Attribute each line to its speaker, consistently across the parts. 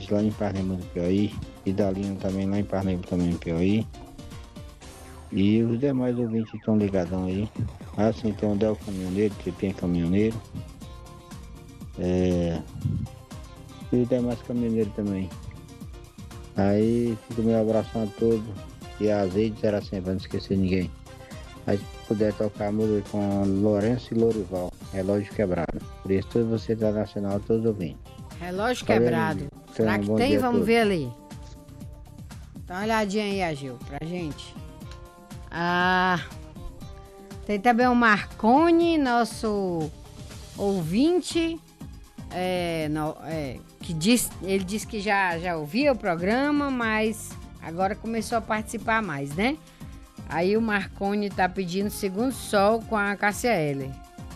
Speaker 1: lá em Parnaíba do Piauí. Idalina também lá em Parnaíba também no Piauí. E os demais ouvintes estão ligadão aí. Assim tem o Del Caminhoneiro, Tripinha Caminhoneiro. E os demais caminhoneiros também. Aí fica o meu abração a todos. E a azeite era sempre, pra não esquecer ninguém. Aí se puder tocar a música com Lourenço e Lorival, Relógio Quebrado. Por isso todos vocês da Nacional, todos ouvindo.
Speaker 2: Relógio
Speaker 1: Valeu,
Speaker 2: quebrado.
Speaker 1: amigo.
Speaker 2: Será
Speaker 1: Então,
Speaker 2: que
Speaker 1: bom
Speaker 2: tem?
Speaker 1: dia a
Speaker 2: Vamos
Speaker 1: todos.
Speaker 2: ver ali. Dá uma olhadinha aí, Agil, pra gente. Ah, tem também o Marconi, nosso ouvinte, ele disse que já ouvia o programa, mas agora começou a participar mais, né? Aí o Marconi tá pedindo Segundo Sol com a Cássia Eller.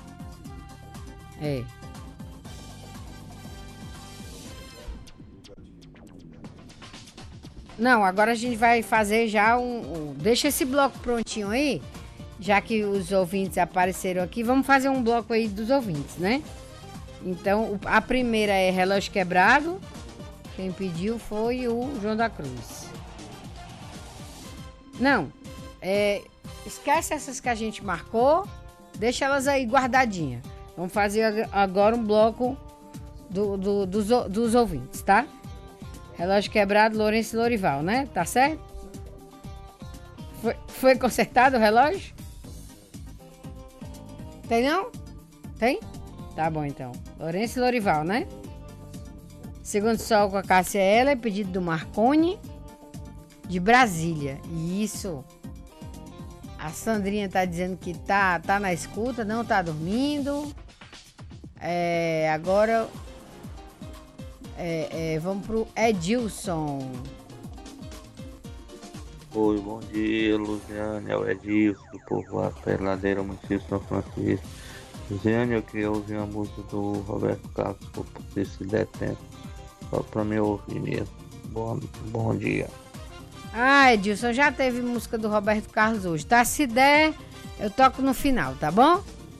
Speaker 2: Não, agora a gente vai fazer já deixa esse bloco prontinho aí, já que os ouvintes apareceram aqui, vamos fazer um bloco aí dos ouvintes, né? Então, a primeira é Relógio Quebrado. Quem pediu foi o João da Cruz. Não, esquece essas que a gente marcou, deixa elas aí guardadinhas. Vamos fazer agora um bloco dos ouvintes, tá? Relógio Quebrado, Lourenço e Lorival, né? Tá certo? Foi consertado o relógio? Tem não? Tem? Tá bom então. Lourenço e Lorival, né? Segundo Sol com a Cássia Eller, pedido do Marconi, de Brasília. Isso. A Sandrinha tá dizendo que tá na escuta, não tá dormindo. Agora vamos pro Edilson.
Speaker 3: Oi, bom dia, Luciane, é o Edilson, do povoado Peladeira, município de São Francisco. Luciane, eu queria ouvir uma música do Roberto Carlos, se der tempo, só pra me ouvir mesmo. Bom dia.
Speaker 2: Edilson, já teve música do Roberto Carlos hoje, tá? Se der, eu toco no final, tá bom?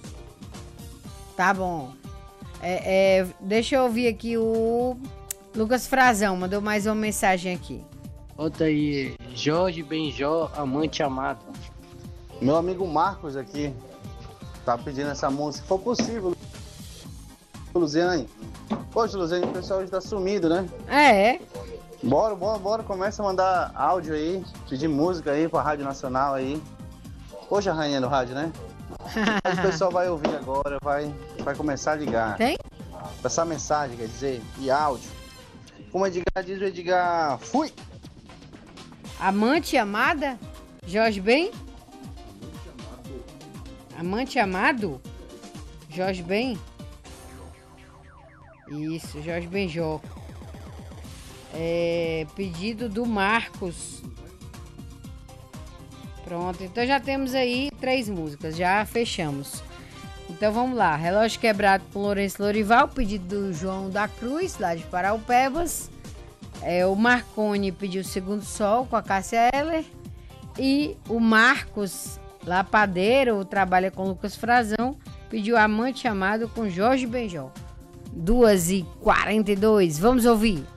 Speaker 2: Tá bom. Deixa eu ouvir aqui o Lucas Frazão, mandou mais uma mensagem aqui.
Speaker 4: Outra aí, Jorge Benjó, amante amado.
Speaker 5: Meu amigo Marcos aqui tá pedindo essa música, se for possível. Luziane. Poxa, Luziane, o pessoal hoje tá sumido, né? Bora, começa a mandar áudio aí, pedir música aí pra Rádio Nacional aí. Hoje a rainha do rádio, né? Mas o pessoal vai ouvir agora, vai começar a ligar.
Speaker 2: Tem?
Speaker 5: Essa mensagem, quer dizer, e áudio. Como Edgar diz, o Edgar, fui!
Speaker 2: Amante amada? Jorge Ben? Amante amado? Jorge Ben? Isso, Jorge Benjó. Pedido do Marcos. Pronto, então já temos aí 3 músicas, já fechamos. Então vamos lá, Relógio Quebrado com Lourenço Lorival, pedido do João da Cruz, lá de Paraupebas. O Marconi pediu Segundo Sol com a Cássia Eller. E o Marcos Lapadeiro, trabalha com Lucas Frazão, pediu Amante Amado com Jorge Benjó. 2h42, vamos ouvir.